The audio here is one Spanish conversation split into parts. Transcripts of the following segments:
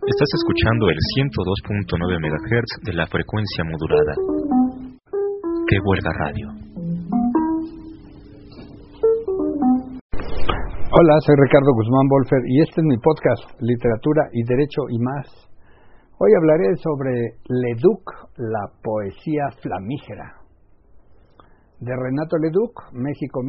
Estás escuchando el 102.9 MHz de la frecuencia modulada. Que Huelga Radio. Hola, soy Ricardo Guzmán Bolfer y este es mi podcast, Literatura y Derecho y más. Hoy hablaré sobre Leduc, la poesía flamígera. De Renato Leduc, México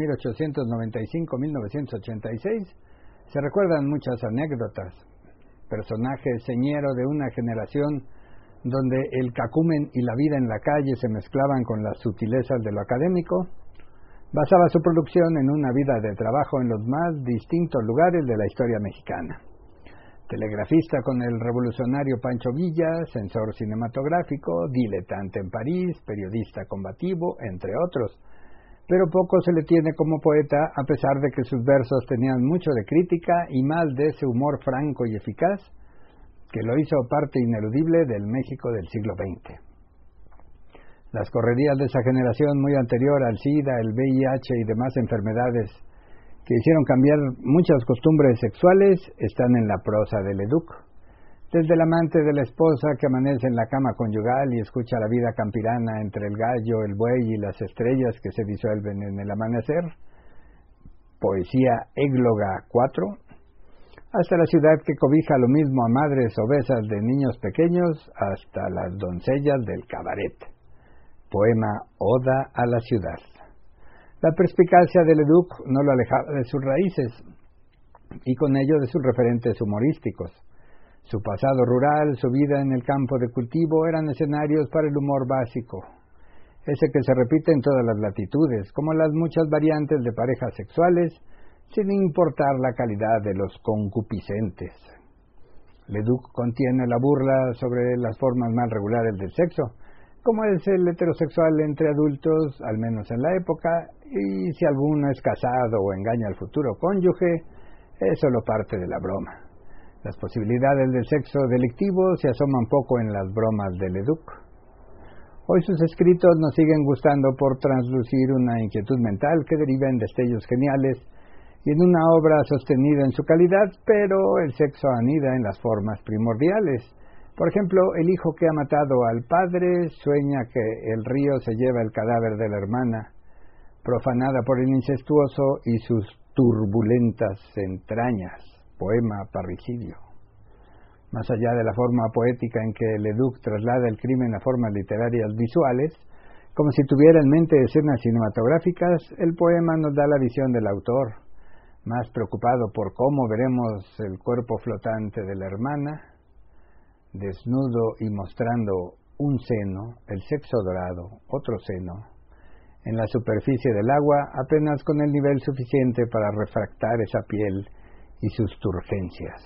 1895-1986, se recuerdan muchas anécdotas. Personaje señero de una generación donde el cacumen y la vida en la calle se mezclaban con las sutilezas de lo académico, basaba su producción en una vida de trabajo en los más distintos lugares de la historia mexicana. Telegrafista con el revolucionario Pancho Villa, censor cinematográfico, diletante en París, periodista combativo, entre otros. Pero poco se le tiene como poeta, a pesar de que sus versos tenían mucho de crítica y más de ese humor franco y eficaz que lo hizo parte ineludible del México del siglo XX. Las correrías de esa generación muy anterior al SIDA, el VIH y demás enfermedades que hicieron cambiar muchas costumbres sexuales están en la prosa de Leduc. Desde el amante de la esposa que amanece en la cama conyugal y escucha la vida campirana entre el gallo, el buey y las estrellas que se disuelven en el amanecer, poesía égloga 4, hasta la ciudad que cobija lo mismo a madres obesas de niños pequeños hasta las doncellas del cabaret, poema Oda a la ciudad. La perspicacia de Leduc no lo alejaba de sus raíces y con ello de sus referentes humorísticos. Su pasado rural, su vida en el campo de cultivo eran escenarios para el humor básico, ese que se repite en todas las latitudes, como las muchas variantes de parejas sexuales, sin importar la calidad de los concupiscentes. Leduc contiene la burla sobre las formas más regulares del sexo, como es el heterosexual entre adultos, al menos en la época, y si alguno es casado o engaña al futuro cónyuge, es solo parte de la broma. Las posibilidades del sexo delictivo se asoman poco en las bromas de Leduc. Hoy sus escritos nos siguen gustando por traslucir una inquietud mental que deriva en destellos geniales y en una obra sostenida en su calidad, pero el sexo anida en las formas primordiales. Por ejemplo, el hijo que ha matado al padre sueña que el río se lleva el cadáver de la hermana, profanada por el incestuoso y sus turbulentas entrañas. Poema Parricidio. Más allá de la forma poética en que Leduc traslada el crimen a formas literarias visuales, como si tuviera en mente escenas cinematográficas, el poema nos da la visión del autor, más preocupado por cómo veremos el cuerpo flotante de la hermana, desnudo y mostrando un seno, el sexo dorado, otro seno, en la superficie del agua, apenas con el nivel suficiente para refractar esa piel y sus turgencias.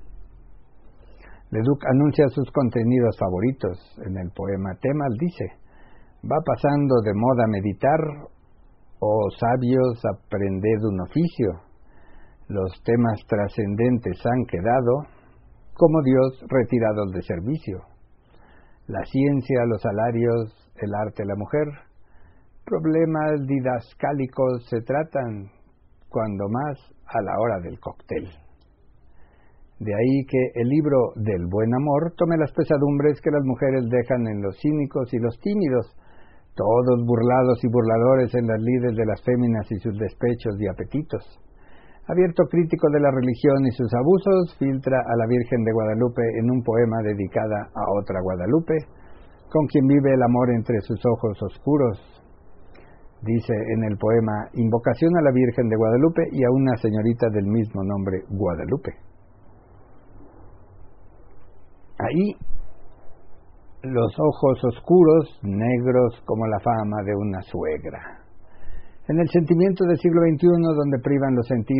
Leduc anuncia sus contenidos favoritos. En el poema Temas dice: va pasando de moda meditar, oh sabios, aprended un oficio. Los temas trascendentes han quedado, como Dios, retirados de servicio. La ciencia, los salarios, el arte, la mujer, problemas didascálicos se tratan, cuando más a la hora del cóctel. De ahí que el libro del buen amor tome las pesadumbres que las mujeres dejan en los cínicos y los tímidos, todos burlados y burladores en las lides de las féminas y sus despechos y apetitos. Abierto crítico de la religión y sus abusos, filtra a la Virgen de Guadalupe en un poema dedicada a otra Guadalupe, con quien vive el amor entre sus ojos oscuros. Dice en el poema: invocación a la Virgen de Guadalupe y a una señorita del mismo nombre, Guadalupe. Ahí, los ojos oscuros, negros como la fama de una suegra. En el sentimiento del siglo XXI, donde privan los sentidos